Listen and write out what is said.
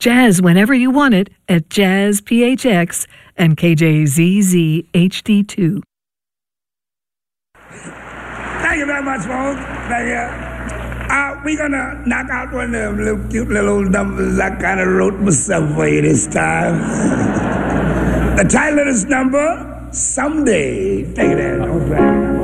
Jazz whenever you want it at Jazz PHX and KJZZ HD2. Thank you very much, folks. Thank you. We're going to knock out one of them little cute little old numbers I kind of wrote myself for you this time. The title of this number, Someday. Take it in.